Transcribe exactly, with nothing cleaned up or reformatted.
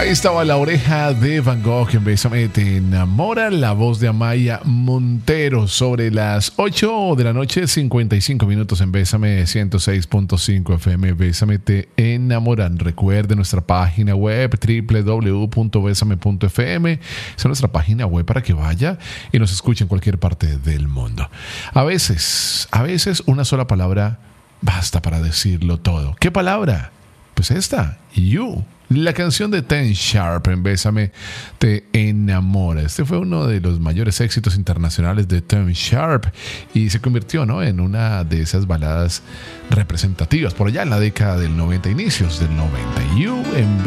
Ahí estaba La Oreja de Van Gogh en Bésame Te Enamora, la voz de Amaya Montero, sobre las ocho de la noche, cincuenta y cinco minutos en Bésame ciento seis punto cinco F M. Bésame Te Enamoran. Recuerde nuestra página web doble u doble u doble u punto bésame punto f m. Es nuestra página web para que vaya y nos escuche en cualquier parte del mundo. A veces, a veces una sola palabra basta para decirlo todo. ¿Qué palabra? Pues esta, You. La canción de Ten Sharp en Bésame Te Enamora. Este fue uno de los mayores éxitos internacionales de Ten Sharp y se convirtió, ¿no?, en una de esas baladas representativas por allá en la década del noventa, inicios del noventa. You en